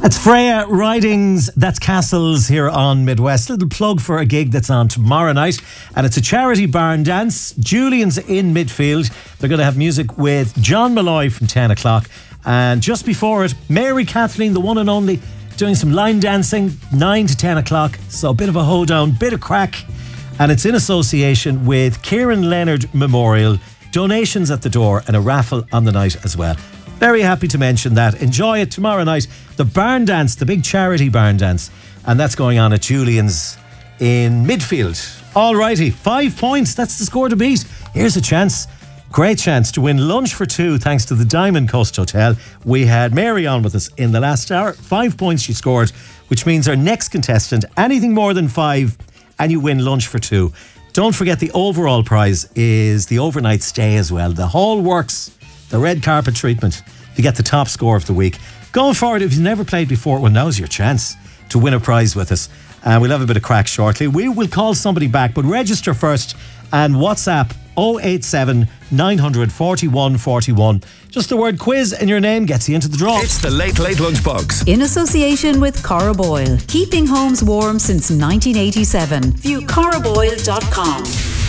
That's Freya Ridings, that's Castles here on Midwest. Little plug for a gig that's on tomorrow night, and it's a charity barn dance. Julian's in midfield. They're going to have music with John Malloy from 10 o'clock, and just before it, Mary Kathleen, the one and only, doing some line dancing 9 to 10 o'clock. So a bit of a hoedown, bit of crack, and it's in association with Kieran Leonard Memorial. Donations at the door and a raffle on the night as well. Very happy to mention that. Enjoy it tomorrow night. The barn dance, the big charity barn dance. And that's going on at Julian's in midfield. Alrighty, 5 points. That's the score to beat. Here's a chance. Great chance to win lunch for two thanks to the Diamond Coast Hotel. We had Mary on with us in the last hour. 5 points she scored, which means our next contestant, anything more than 5 and you win lunch for two. Don't forget the overall prize is the overnight stay as well. The Hall Works, the red carpet treatment. If you get the top score of the week. Going forward, if you've never played before, well, now's your chance to win a prize with us. And we'll have a bit of crack shortly. We will call somebody back, but register first and WhatsApp 087 941 41. Just the word quiz and your name gets you into the draw. It's the Late Late Lunchbox. In association with Cora Boyle. Keeping homes warm since 1987. View coraboyle.com.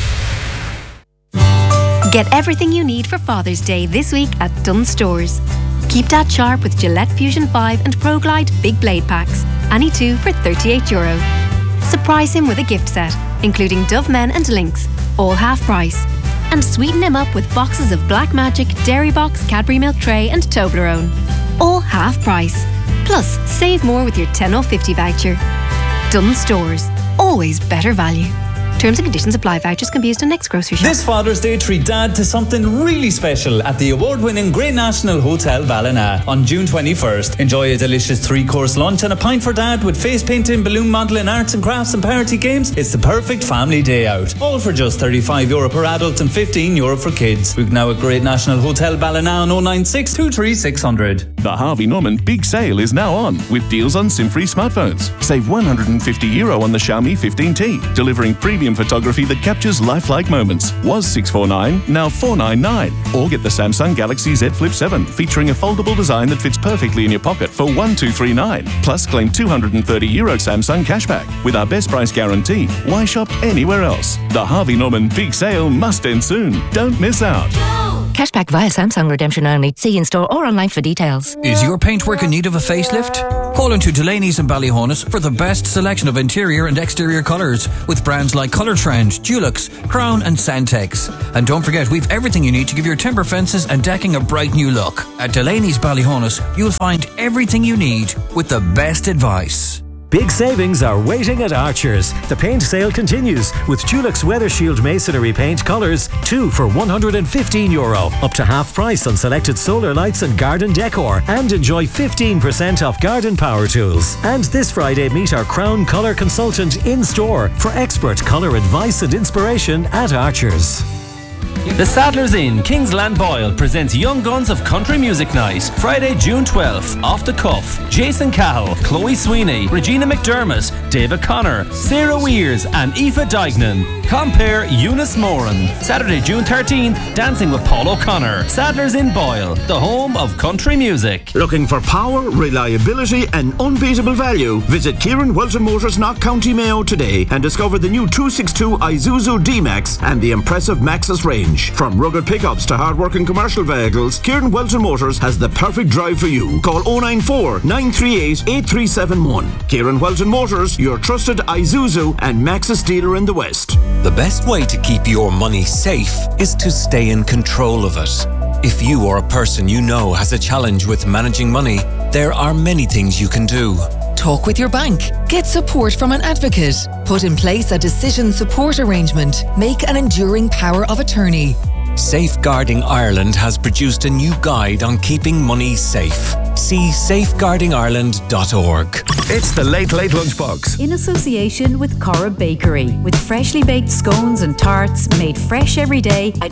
Get everything you need for Father's Day this week at Dunnes Stores. Keep Dad sharp with Gillette Fusion 5 and Pro Glide Big Blade Packs. Any two for €38. Surprise him with a gift set, including Dove Men and Lynx, all half price. And sweeten him up with boxes of Black Magic, Dairy Box, Cadbury Milk Tray and Toblerone, all half price. Plus, save more with your 10/50 voucher. Dunnes Stores, always better value. Terms and conditions apply. Vouchers can be used in next grocery shop. This Father's Day, treat Dad to something really special at the award-winning Great National Hotel Ballina on June 21st. Enjoy a delicious 3-course lunch and a pint for Dad with face painting, balloon modelling, arts and crafts and party games. It's the perfect family day out. All for just €35 per adult and €15 for kids. Book now at Great National Hotel Ballina on 096 23 600. The Harvey Norman Big Sale is now on with deals on SIM-free smartphones. Save €150 on the Xiaomi 15T, delivering premium photography that captures lifelike moments. Was $649, now $499. Or get the Samsung Galaxy Z Flip 7, featuring a foldable design that fits perfectly in your pocket for $1,239. Plus, claim €230 Samsung cashback. With our best price guarantee, why shop anywhere else? The Harvey Norman Big Sale must end soon. Don't miss out. Cashback via Samsung redemption only. See in-store or online for details. Is your paintwork in need of a facelift? Call into Delaney's in Ballyhonus for the best selection of interior and exterior colours with brands like Colour Trend, Dulux, Crown and Santex. And don't forget, we've everything you need to give your timber fences and decking a bright new look. At Delaney's Ballyhonus, you'll find everything you need with the best advice. Big savings are waiting at Archer's. The paint sale continues with Dulux Weather Shield Masonry Paint colours, 2 for €115. Up to half price on selected solar lights and garden decor. And enjoy 15% off garden power tools. And this Friday, meet our Crown Colour Consultant in store for expert colour advice and inspiration at Archer's. The Sadler's Inn, Kingsland Boyle presents Young Guns of Country Music Night. Friday, June 12th. Off the cuff. Jason Cahill, Chloe Sweeney, Regina McDermott, David Connor, Sarah Weers and Aoife Dignan. Compare Eunice Moran. Saturday, June 13th. Dancing with Paul O'Connor. Sadler's Inn Boyle, the home of country music. Looking for power, reliability and unbeatable value? Visit Kieran Welton Motors, Knock County Mayo today and discover the new 262 Isuzu D-Max and the impressive Maxus range. From rugged pickups to hard-working commercial vehicles, Kieran Welton Motors has the perfect drive for you. Call 094 938 8371. Kieran Welton Motors, your trusted Isuzu and Maxus dealer in the West. The best way to keep your money safe is to stay in control of it. If you or a person you know has a challenge with managing money, there are many things you can do. Talk with your bank. Get support from an advocate. Put in place a decision support arrangement. Make an enduring power of attorney. Safeguarding Ireland has produced a new guide on keeping money safe. See safeguardingireland.org. It's the Late Late Lunchbox. In association with Cora Bakery. With freshly baked scones and tarts made fresh every day.